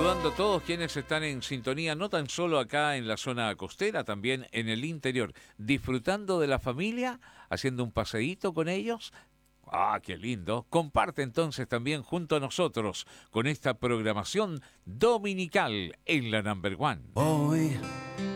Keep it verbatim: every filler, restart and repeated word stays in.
saludando a todos quienes están en sintonía, no tan solo acá en la zona costera, también en el interior, disfrutando de la familia, haciendo un paseíto con ellos. Ah, qué lindo. Comparte entonces también junto a nosotros con esta programación dominical en la Number One. Voy